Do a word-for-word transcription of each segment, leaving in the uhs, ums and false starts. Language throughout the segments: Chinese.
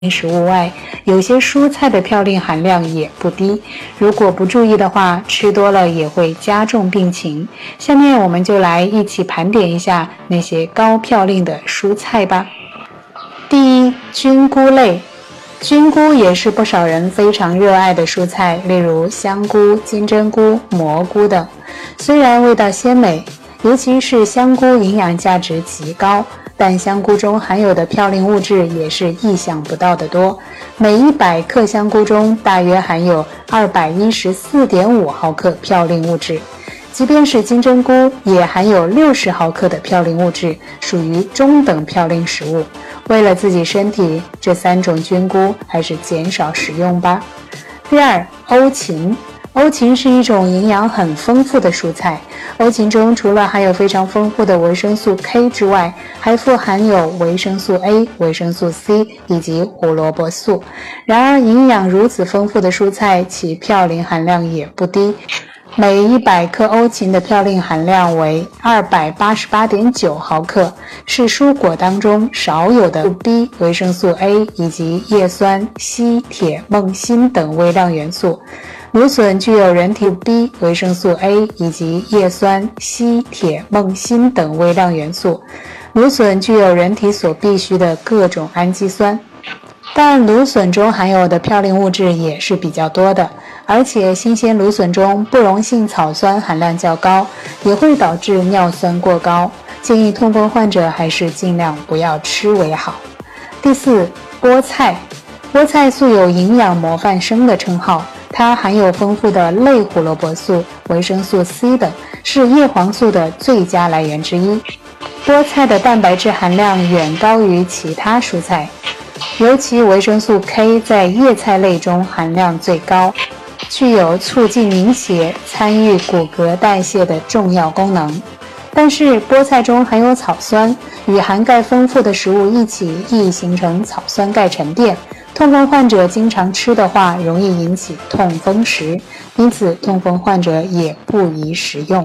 食物外，有些蔬菜的嘌呤含量也不低，如果不注意的话，吃多了也会加重病情。下面我们就来一起盘点一下那些高嘌呤的蔬菜吧。第一，菌菇类。菌菇也是不少人非常热爱的蔬菜，例如香菇、金针菇、蘑菇等。虽然味道鲜美，尤其是香菇营养价值极高，但香菇中含有的嘌呤物质也是意想不到的多。每一百克香菇中大约含有二百一十四点五毫克嘌呤物质。即便是金针菇也含有六十毫克的嘌呤物质，属于中等嘌呤食物。为了自己身体，这三种菌菇还是减少食用吧。第二，欧芹。欧芹是一种营养很丰富的蔬菜，欧芹中除了含有非常丰富的维生素 K 之外，还富含有维生素 A、维生素 C 以及胡萝卜素。然而，营养如此丰富的蔬菜，其嘌呤含量也不低。每一百克欧芹的嘌呤含量为 二百八十八点九毫克，是蔬果当中少有的 B、维生素 A 以及叶酸、硒、铁、锰、锌等微量元素。芦笋具有人体 B、维生素 A 以及叶酸、硒、铁、锰、锌等微量元素。芦笋具有人体所必需的各种氨基酸。但芦笋中含有的嘌呤物质也是比较多的，而且新鲜芦笋中不溶性草酸含量较高，也会导致尿酸过高，建议痛风患者还是尽量不要吃为好。第四，菠菜。菠菜素有营养模范生的称号，它含有丰富的类胡萝卜素、维生素 C 等，是叶黄素的最佳来源之一。菠菜的蛋白质含量远高于其他蔬菜，尤其维生素 K 在叶菜类中含量最高，具有促进凝血、参与骨骼代谢的重要功能。但是菠菜中含有草酸，与含钙丰富的食物一起易形成草酸钙沉淀，痛风患者经常吃的话，容易引起痛风石，因此痛风患者也不宜食用。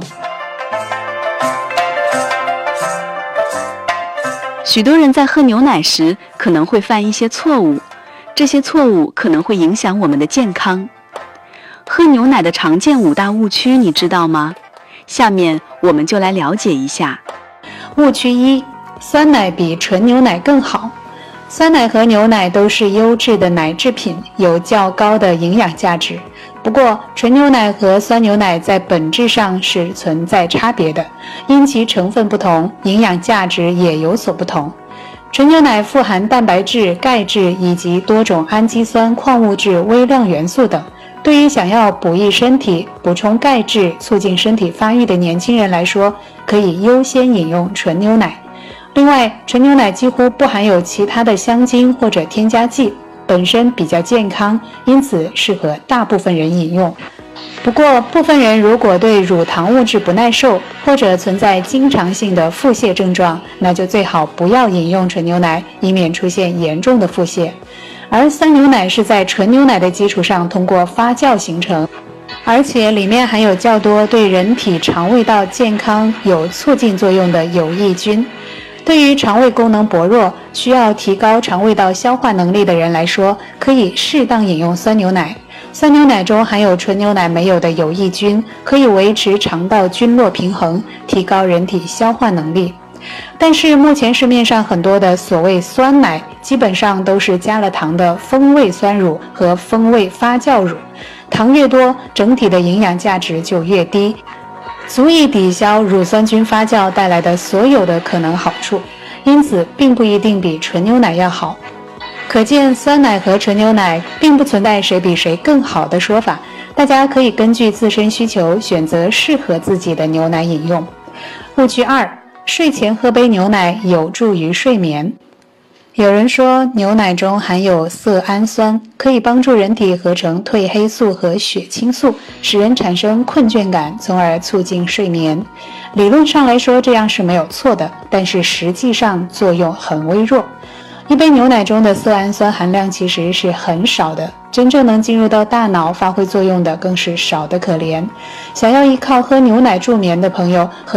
许多人在喝牛奶时可能会犯一些错误，这些错误可能会影响我们的健康。喝牛奶的常见五大误区你知道吗？下面我们就来了解一下。 误区一，酸奶比纯牛奶更好。酸奶和牛奶都是优质的奶制品，有较高的营养价值。不过，纯牛奶和酸牛奶在本质上是存在差别的，因其成分不同，营养价值也有所不同。纯牛奶富含蛋白质、钙质以及多种氨基酸、矿物质、微量元素等。对于想要补益身体、补充钙质、促进身体发育的年轻人来说，可以优先饮用纯牛奶。另外，纯牛奶几乎不含有其他的香精或者添加剂，本身比较健康，因此适合大部分人饮用。不过，部分人如果对乳糖物质不耐受，或者存在经常性的腹泻症状，那就最好不要饮用纯牛奶，以免出现严重的腹泻。而酸牛奶是在纯牛奶的基础上通过发酵形成，而且里面含有较多对人体肠胃道健康有促进作用的有益菌。对于肠胃功能薄弱、需要提高肠胃道消化能力的人来说，可以适当饮用酸牛奶。酸牛奶中含有纯牛奶没有的有益菌，可以维持肠道菌落平衡，提高人体消化能力。但是目前市面上很多的所谓酸奶，基本上都是加了糖的风味酸乳和风味发酵乳，糖越多，整体的营养价值就越低，足以抵消乳酸菌发酵带来的所有的可能好处，因此并不一定比纯牛奶要好。可见酸奶和纯牛奶并不存在谁比谁更好的说法，大家可以根据自身需求选择适合自己的牛奶饮用。误区二，睡前喝杯牛奶有助于睡眠。有人说牛奶中含有色氨酸，可以帮助人体合成褪黑素和血清素，使人产生困倦感，从而促进睡眠。理论上来说这样是没有错的，但是实际上作用很微弱。一杯牛奶中的色氨酸含量其实是很少的，真正能进入到大脑发挥作用的更是少得可怜。想要依靠喝牛奶助眠的朋友，